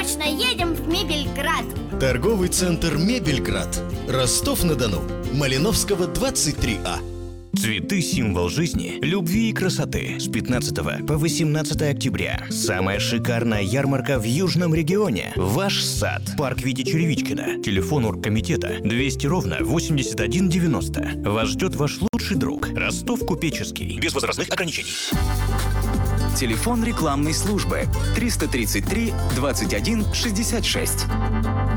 Срочно едем в Мебельград. Торговый центр «Мебельград». Ростов-на-Дону. Малиновского, 23А. Цветы – символ жизни, любви и красоты. С 15 по 18 октября. Самая шикарная ярмарка в Южном регионе. Ваш сад. Парк Вити Черевичкина. Телефон оргкомитета 200 ровно 8190. Вас ждет ваш лучший друг. Ростов Купеческий. Без возрастных ограничений. Телефон рекламной службы 333 21 66.